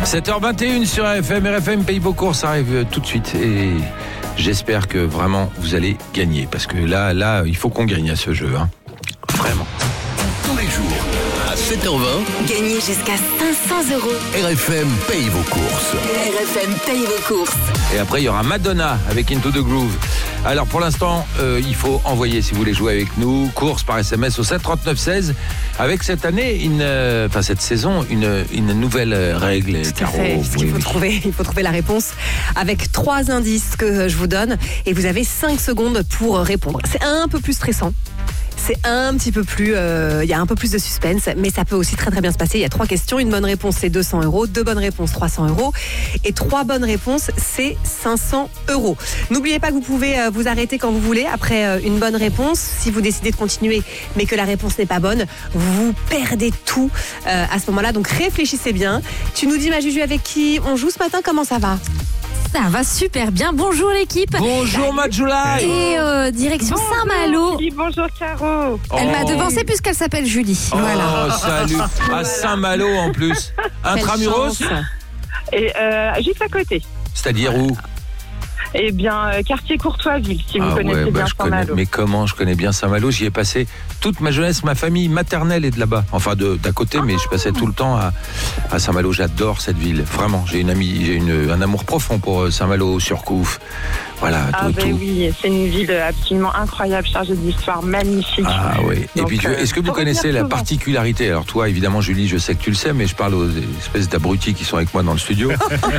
7h21 sur RFM Pays vos courses arrive tout de suite et j'espère que vraiment vous allez gagner parce que là, il faut qu'on gagne à ce jeu, hein. Vraiment. Tous les jours, à 7h20, gagnez jusqu'à 500 €. RFM paye vos courses. RFM paye vos courses. Et après, il y aura Madonna avec Into the Groove. Alors, pour l'instant, il faut envoyer, si vous voulez jouer avec nous, course par SMS au 739-16. Avec cette année, cette saison, une nouvelle règle, Caro. Il faut trouver la réponse avec 3 indices que je vous donne. Et vous avez 5 secondes pour répondre. C'est un peu plus stressant. C'est un petit peu plus, il y a un peu plus de suspense, mais ça peut aussi très très bien se passer. Il y a 3 questions, une bonne réponse c'est 200 €, 2 bonnes réponses 300 € et 3 bonnes réponses c'est 500 €. N'oubliez pas que vous pouvez vous arrêter quand vous voulez après une bonne réponse. Si vous décidez de continuer, mais que la réponse n'est pas bonne, vous perdez tout à ce moment-là. Donc réfléchissez bien. Tu nous dis, ma Juju, avec qui on joue ce matin? Comment ça va? Ça va super bien. Bonjour l'équipe. Bonjour Majula. Et direction Saint-Malo. Bonjour Caro. Elle m'a devancée puisqu'elle s'appelle Julie. Oh, voilà. salut. À Saint-Malo en plus. Intramuros. Et juste à côté. C'est-à-dire où? Eh bien, quartier Courtoisville, si vous connaissez bien Saint-Malo. Mais comment je connais bien Saint-Malo? J'y ai passé toute ma jeunesse, ma famille maternelle est de là-bas. Enfin, d'à côté, mais je passais tout le temps à Saint-Malo. J'adore cette ville, vraiment. J'ai un amour profond pour Saint-Malo-sur-Couffe. Voilà, oui, c'est une ville absolument incroyable, chargée d'histoire, magnifique. Ah oui. Et puis, est-ce que vous connaissez la particularité? Alors toi, évidemment, Julie, je sais que tu le sais, mais je parle aux espèces d'abrutis qui sont avec moi dans le studio.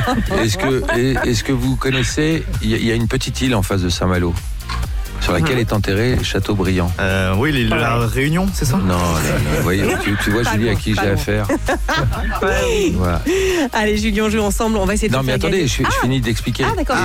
Est-ce que vous connaissez? Il y a une petite île en face de Saint-Malo, sur laquelle est enterré Chateaubriand. Oui, l'île de la Réunion, c'est ça? Non, voyez, tu vois, Julie, à qui j'ai affaire. Voilà. Allez, Julie, on joue ensemble. On va essayer de Non, mais attendez, je finis d'expliquer. Ah, d'accord.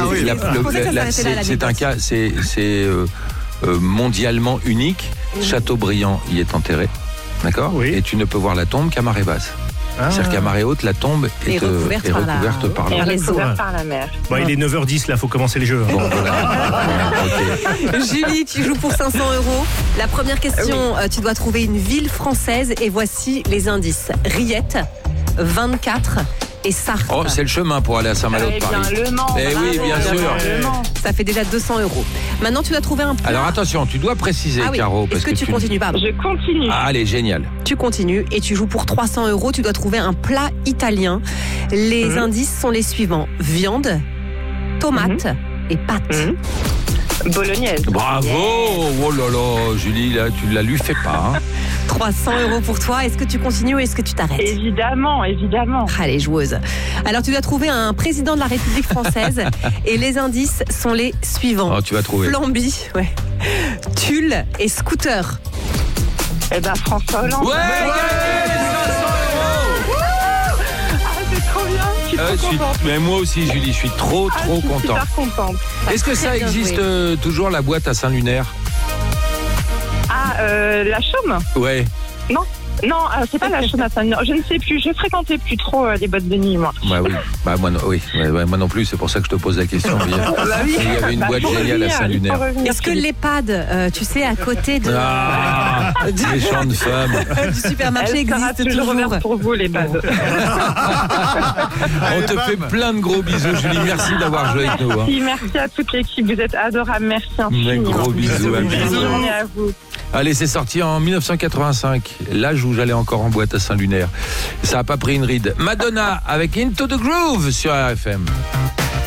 C'est un cas, c'est mondialement unique. Chateaubriand y est enterré. D'accord? Oui. Et tu ne peux voir la tombe qu'à marée basse. C'est-à-dire qu'à marée haute, la tombe est recouverte par l'eau. Recouverte par la mer. Bon, il est 9h10, là, faut commencer les jeux. Bon, voilà. Okay. Julie, tu joues pour 500 €. La première question, tu dois trouver une ville française et voici les indices. Riette, 24 et Sarthe. Oh, c'est le chemin pour aller à Saint-Malo de Paris. Le Mans. Eh oui, bien sûr. Ça fait déjà 200 €. Maintenant, tu dois trouver un plat. Alors attention, tu dois préciser, Caro. Est-ce que tu continues pas? Je continue. Ah, allez, génial. Tu continues et tu joues pour 300 €. Tu dois trouver un plat italien. Les indices sont les suivants. Viande, tomate et pâtes. Bolognaise. Bravo. Oh là là, Julie, là, tu la lui fais pas. 300 € pour toi. Est-ce que tu continues ou est-ce que tu t'arrêtes? Évidemment. Allez, joueuse. Alors, tu dois trouver un président de la République française et les indices sont les suivants. Oh, tu vas trouver. Flamby, tulle et scooter. Eh ben, François Hollande. Ouais, c'est trop bien. Je suis trop contente. mais moi aussi, Julie, je suis trop content. Super contente. Est-ce que ça existe toujours, la boîte à Saint-Lunaire? La Chaume? Ouais. Non, c'est pas la Chaume à Saint-Lunaire. Je ne sais plus. Je fréquentais plus trop les boîtes de nuit, moi. Bah oui. Bah moi non plus. C'est pour ça que je te pose la question. Il y avait une boîte géniale à Saint-Lunaire. Est-ce que l'EHPAD, tu sais, à côté de les champs de femmes du supermarché existe toujours? Pour vous, l'EHPAD. On te fait plein de gros bisous, Julie. Merci d'avoir joué avec nous. Merci à toute l'équipe. Vous êtes adorables. Merci infiniment. Gros bisous. Bonne journée à vous. Allez, c'est sorti en 1985, l'âge où j'allais encore en boîte à Saint-Lunaire. Ça n'a pas pris une ride. Madonna avec Into the Groove sur RFM.